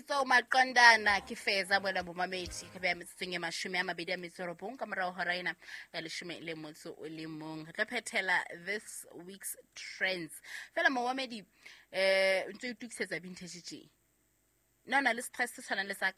Mabitso Maqondana ke Feza bona bomamedi ke ba metseng e 29 ka morao hora ena ya 11 re tla phethela this week's trends fela momamedi ntse itukisetsa vintage tje nona le stress se tshwana le saka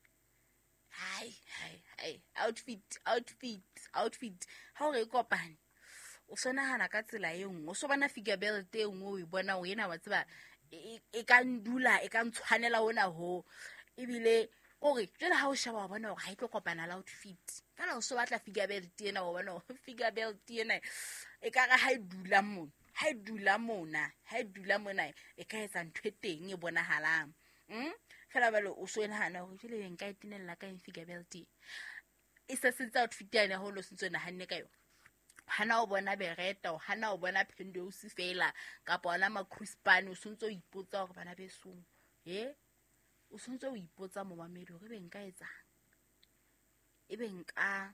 hai outfit ha o re kopane o sona hana ka tsela e nngwe o so bana figure belt e nngwe o bona o yena wa tseba e ka ndula e ka ntshwanela hona ho ebile gore jela ha o shaba wa bona gore ha e tlo kopana la outfit kana o so batla figure belt ena wa bona figure belt ena e ka ga ha e dula mona e ka etsa ntwe teng e bonahalang fela bale o so ena hana gore jele nka itinella ka figure belt e se sentse outfit ena ho lo sentse na hanne ka yo hana o bona bereta o hana o bona pendosi fela ka bona ma crispane o sontso ipotsa gore bana beso o sontso o ipotsa mo mamedi gore be nka etsa ebe nka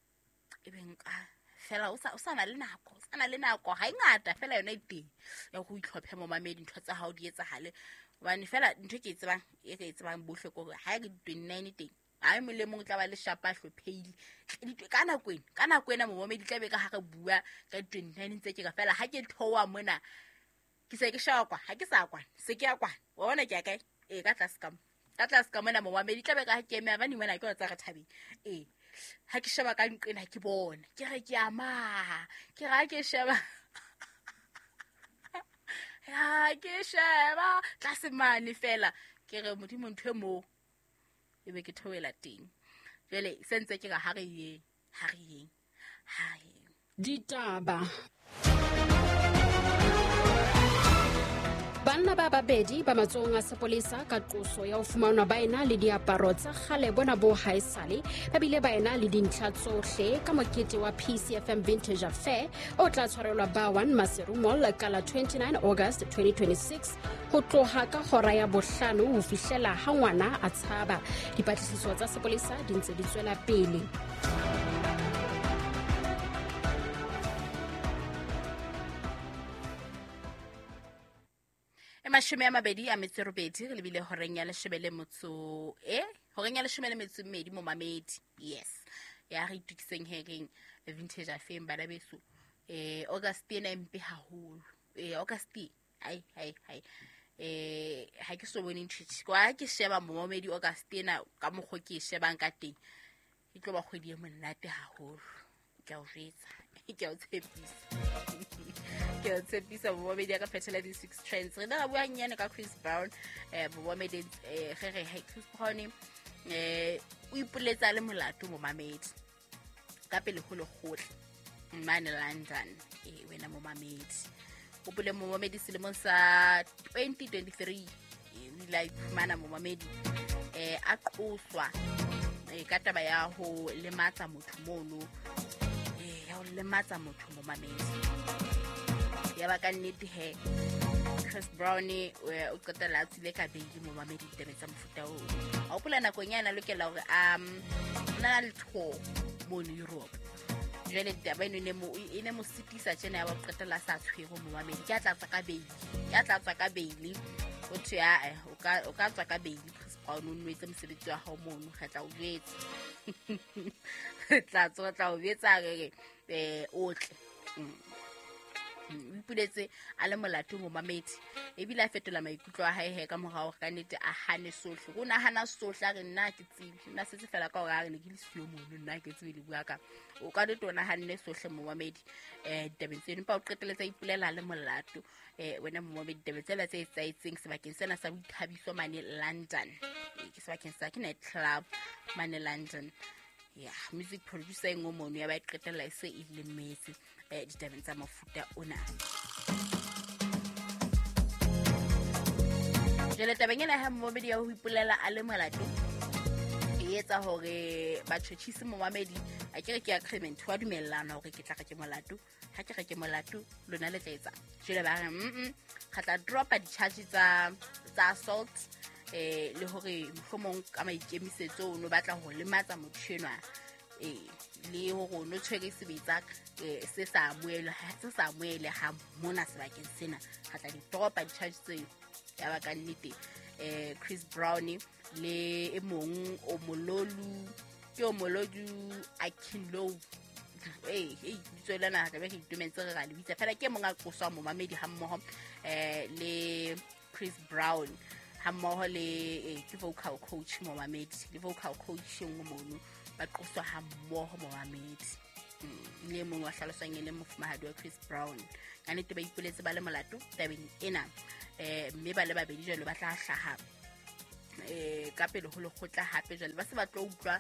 fela o sa na le nako ha ingata fela yona iteng ya go itlhophe mo mamedi ntho tsa hao di etsa hale bane fela ntho ke tsebang bohle gore ha ke 29 teng ai mole mong tla ba le shapa hlopheile kana kwena mo momedi tla be ka ha re bua ka 29 ntse ke ka fela ha ke thowa mona ke se ke shakwa ha ke sa kwa se ke ya kwa wa bona ke kae ka tlase ka mona mo momedi tla be ka ha ke eme ga ni mona ke tsa re thabeng ha ke sheba ka nqena ke bona ke re ke ama ke ga ke sheba ya ke sheba tlase mane fela ke re modimo ntwe mo ebe ke thoela teng jele sentse ke ga ha re yeng ditaba Banna ba babedi ba matsong a sepolesa ka qoso ya ho fumanwa baena le diaparo tsa kgale bona bo haesale ba bile baena le dintlha tsohle ka mokete wa PCFM Vintage Affair o tla tshwarelwa ba 1 Maseru Mall ka la 29 August 2026 ho tloha ka hora ya bohlano ho fihlela ha ngwana a tshaba dipatlisiso tsa sepolesa di ntse di tswela pele Mashome a mabedi a metso robedi re lebile horeng ya leshebele motso horeng ya leshebele metso mmedi mo mamedi yes ya re itukiseng hegeng Vintage Affair bana beso August ena mpe haholo August hai ha ke so bone ntshitshi kwa ke sheba mo mamedi August ena ka mogho ke shebang ka teng e tlo ba kgwedi e monate haholo ke a o jetsa ke a o tshepisa bo babedi ya ka phethela di 6 trends re na bua nyane ka Chris Brown bo babedi Chris Brown o ipuletsa le molato mo mamedi ka pele go le gotle mane London wena mo mamedi o bule mo mamedi selemong sa 2023 like mana mo mamedi a qoswa ka taba ya ho lematsa motho mono lematsa motho mo mamedi ya ba ka nnete Chris Brown o qetela a tsile ka beili mo mamedi tebetsa mofuta o a opula nako nyana lokela hore na le tho mo Europe jele taba eno ne mo sitisa tsena ya ba qetela sa tshwego mo mamedi ke tlatsa ka beili o tsya o ka tswa ka beili Chris Brown o nwetse mosebetsi wa hao mono kgetla o jetse tla o betsa re otle ipuletse a le molato mo mamedi ebile a fetola maikutlo a hae ka morao ka nnete a hane sohle go nahana sohle a re nna ke tsile nna se fela ka gore a re ne ke le sio mono nna ke tsile bua ka o ka le tona hanne sohle mo mamedi tabetseng pa o qeteletsa ipulela le molato wena mo mamedi tabetsela tse etsaitseng sebakeng sena sa boithabiso mane London ke sebakeng sa ke night club mane London music producer engwe mono ya ba qetella se ile metse ditabeng tsa mafuta ona jele tabeng ena ha momedi ya ho ipulela a le molato e etsa hore ba tshotshise mo mamedi a kere ke ya Clement wa dumellana hore ke tla ke molato ha ke re ke molato lona le tletsa jele ba re khatla dropa di charge tsa assault le hore mhlomong ka maikemisetso o no batla ho lematsa motho enwa le hore no tshwere sebetsa se sa amoele ha mona sebakeng sena ga tla di dropa di charge tseo ya ba ka nnete Chris Brown le e mong Omololu Akinlow tswelana ka be ke itumetse re ga le bitsa fela ke monga qoswa mo mamedi ha mmoho le Chris Brown ha mmoho le ke vocal coach mo mamedi le vocal coach ngomono ba qoswa ha mmoho mo mamedi le mongwe wa hlalosang le mofumahadi wa Chris Brown ka nnete ba ipoletse ba le molato tabeng ena mme ba le babedi jalo ba tla hlaha ka pele ho lekgotla hape jalo ba se ba tlo utlwa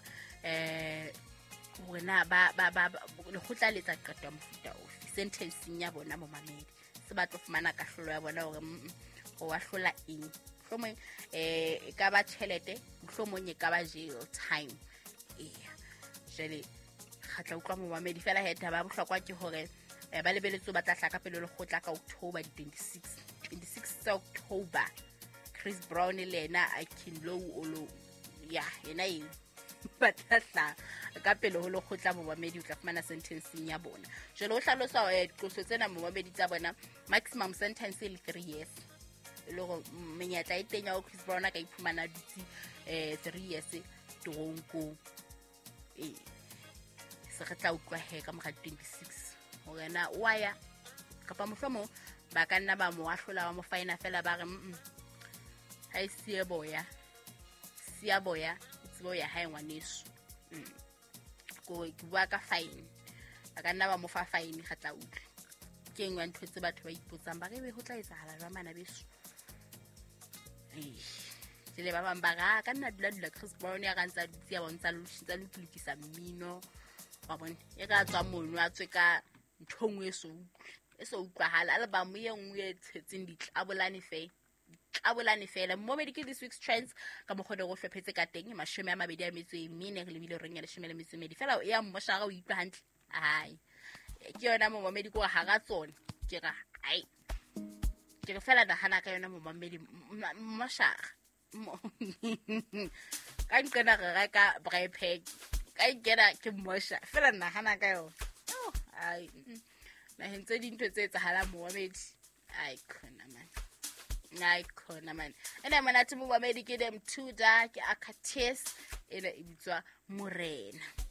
bona ba lekgotla letsa qeto mofuta ofe sentencing ya bona mo mamedi se ba tlo fumana kahlolo ya bona hore o wa hlola eng hlomong ka ba tšhelete hlomong e ka ba jail time jale khatla utlwa mo mamedi fela heta ba bohlokwa ke hore ba lebeletso ba tla hlaka pele lekgotla ka October 26 October Chris Brown le yena Akinlow olo yena e batla ka pele ho lekgotla mo mamedi o tla fumana sentencing ya bona jalo o hlalosa qoso tsena mo mamedi tsa bona maximum sentence le 3 years le go menyatla e tenya o Chris Brown ka iphumana ditsi 3 years toronko se re tla utlwa he ka mora 26 hore na wa ya kapa mohlomong ba ka nna ba mo ahlola wa mo faina fela ba re ha isiye boya tsebo ya hae ngwaneso go bua ka fine ba ka nna ba mo fa fine ga tla utlwa ke engwe ntho tse batho ba ipotsang ba re be ho tla etsahala jwa mana beso le ba bang ba ga ka nna dula Chris Brown ya gantsa ditsi ya bontsha tsa lokisa mmino wa bone e ga tswa mono a tswe ka nthongwe eso utlwahala album ye nngwe e tshetseng ditlabolane fela mo medical this week's trends ka mokgode go hlophetse ka teng 24 re lebile reng ya 12 fela ya mmoshara o itlwa hantle ai ke yona mo mamedi go ha ga tsone ke ga ai ke fela da hana ka yona mo mamedi mmoshara ka nkena ga ka brepeg ka ikena ke mmosha fela nna hana ka yo ai na hentse dintho tse tsahala mo mamedi ai khona man ena mana tse mo mamedi ke dem tuda ke akates ena e bitswa Morena.